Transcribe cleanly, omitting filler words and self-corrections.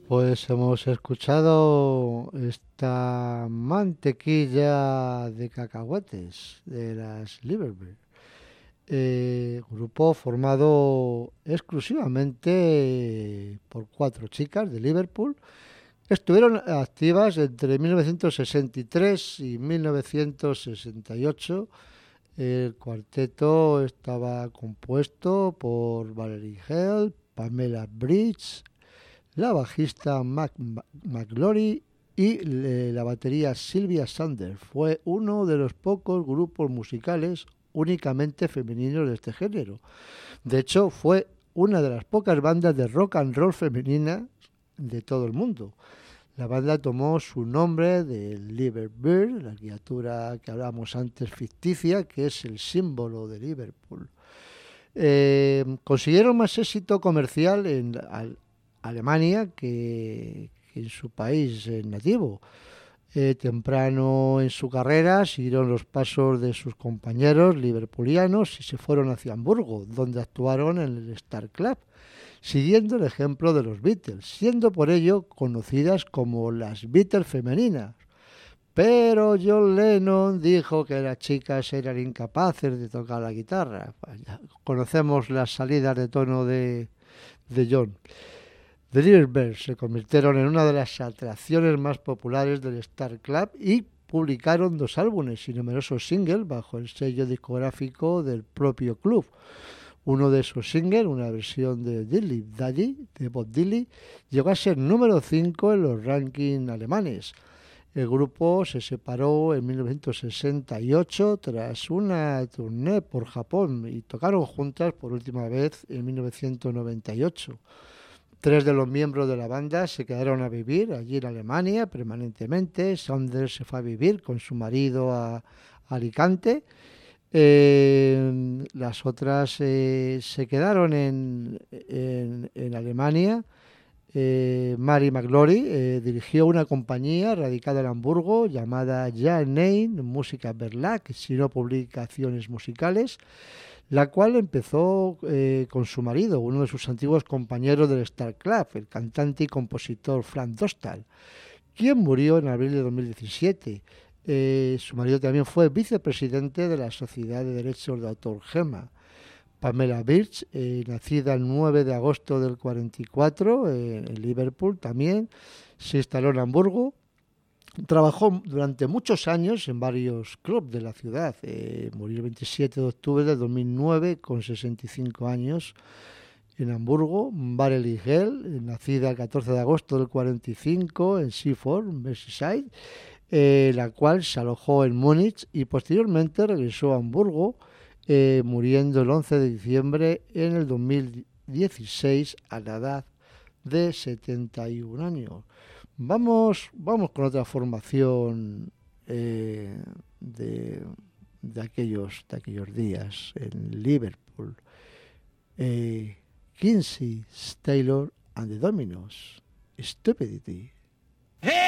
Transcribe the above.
Pues hemos escuchado esta mantequilla de cacahuetes de las Liverpool, grupo formado exclusivamente por cuatro chicas de Liverpool. Estuvieron activas entre 1963 y 1968. El cuarteto estaba compuesto por Valerie Hale, Pamela Bridge, la bajista McGlory y la batería Sylvia Sanders. Fue uno de los pocos grupos musicales únicamente femeninos de este género. De hecho, fue una de las pocas bandas de rock and roll femenina de todo el mundo. La banda tomó su nombre de Liverpool, la criatura que hablábamos antes ficticia, que es el símbolo de Liverpool. Consiguieron más éxito comercial en Alemania que en su país nativo. Temprano en su carrera siguieron los pasos de sus compañeros liverpulianos y se fueron hacia Hamburgo, donde actuaron en el Star Club, siguiendo el ejemplo de los Beatles, siendo por ello conocidas como las Beatles femeninas. Pero John Lennon dijo que las chicas eran incapaces de tocar la guitarra. Conocemos las salidas de tono de John. The Liverpool se convirtieron en una de las atracciones más populares del Star Club y publicaron dos álbumes y numerosos singles bajo el sello discográfico del propio club. Uno de esos singles, una versión de Dilly Daddy de Bob Dylan, llegó a ser número 5 en los rankings alemanes. El grupo se separó en 1968 tras una tournée por Japón y tocaron juntas por última vez en 1998. Tres de los miembros de la banda se quedaron a vivir allí en Alemania permanentemente. Saunders se fue a vivir con su marido a Alicante. Las otras se quedaron en Alemania. Mary McGlory dirigió una compañía radicada en Hamburgo llamada Ja Nein Música Verlag, sino publicaciones musicales, la cual empezó con su marido, uno de sus antiguos compañeros del Star Club, el cantante y compositor Frank Dostal, quien murió en abril de 2017. Su marido también fue vicepresidente de la Sociedad de Derechos de Autor GEMA. Pamela Birch, nacida el 9 de agosto del 44 en Liverpool también, se instaló en Hamburgo. Trabajó durante muchos años en varios clubs de la ciudad. Murió el 27 de octubre de 2009 con 65 años en Hamburgo. Valerie Hale, nacida el 14 de agosto del 45 en Seaford, Merseyside, la cual se alojó en Múnich y posteriormente regresó a Hamburgo, muriendo el 11 de diciembre en el 2016 a la edad de 71 años. Vamos con otra formación de aquellos días en Liverpool. Kinsey, Taylor and the Dominos. Stupidity.